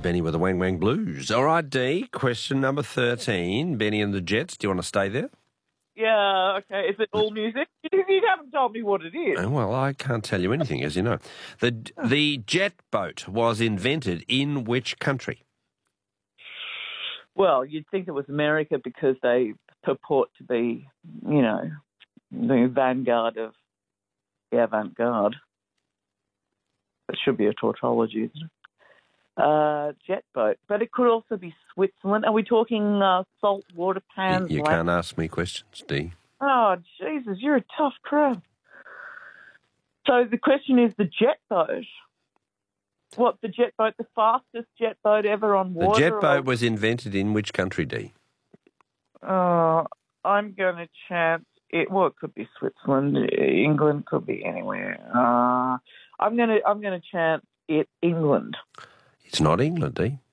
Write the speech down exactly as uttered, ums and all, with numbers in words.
Benny with the Wang Wang Blues. All right, D, question number thirteen. Benny and the Jets, do you want to stay there? Yeah, okay. Is it all music? You, you haven't told me what it is. Oh, well, I can't tell you anything, as you know. The, the jet boat was invented in which country? Well, you'd think it was America because they purport to be, you know, the vanguard of the avant-garde. It should be a tautology, isn't it? Uh, jet boat. But it could also be Switzerland. Are we talking uh, saltwater You, pans? you land- can't ask me questions, D. Oh, Jesus, you're a tough crowd. So the question is the jet boat. What, the jet boat, the fastest jet boat ever on The water? jet boat or- was invented in which country, D? Uh, I'm going to chance it. Well, it could be Switzerland, England, could be anywhere. Uh, I'm going to I'm going to chance it England. It's not England, D.